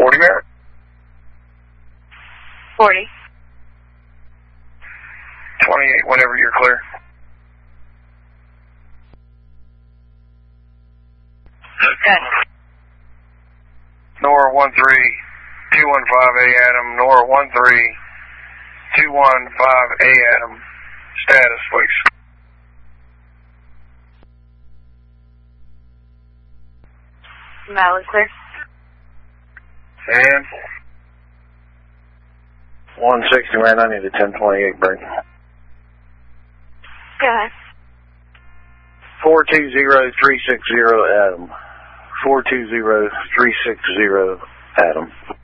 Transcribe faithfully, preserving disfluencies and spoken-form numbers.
forty Merritt. forty. twenty-eight, whenever you're clear. Good. Nora one three two one five A Adam, Nora one three two one five A Adam. Status, please. Valid clear. And one sixty, man, I need a ten twenty-eight break. Go ahead. four two zero three six zero Adam. four two zero three six zero Adam.